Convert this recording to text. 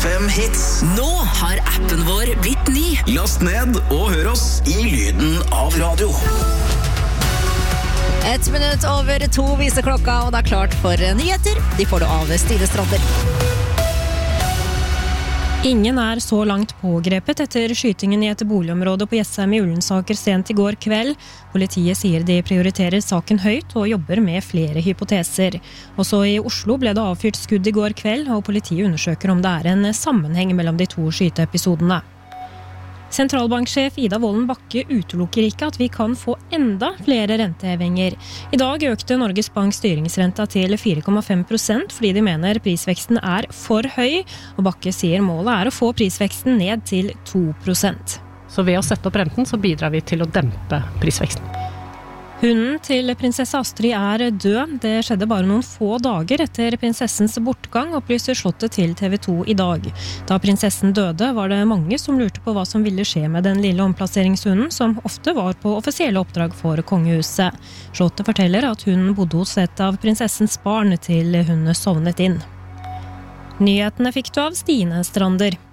FM Hits. Nå har appen vår blitt ny. Last ned og hør oss i lyden av radio. 1 minutt over 2 viser klokka, og det er klart for nyheter. De får du av Stine Strander. Ingen er så langt pågrepet etter skytingen i et boligområde på Jessheim i Ullensaker sent i går kveld. Politiet sier de prioriterer saken høyt og jobber med flere hypoteser. Også i Oslo ble det avfyrt skudd i går kveld, og politiet undersøker om det er en sammenheng mellom de to skyteepisodene. Sentralbanksjef Ida Wolden Bakke utelukker ikke at vi kan få enda flere rentehevinger. I dag økte Norges Bank styringsrenta til 4,5% fordi de mener prisveksten er for høy, og Bakke sier målet er å få prisveksten ned til 2%. Så ved å sette opp renten så bidrar vi til å dempe prisveksten. Hunden til prinsesse Astrid er død. Det skjedde bare noen få dager etter prinsessens bortgang, opplyser slottet til TV 2 i dag. Da prinsessen døde, var det mange som lurte på hva som ville skje med den lille omplasseringshunden, som ofte var på offisielle oppdrag for kongehuset. Slottet forteller at hun bodde hos et av prinsessens barn til hun sovnet inn. Nyhetene fikk du av Stine Strander.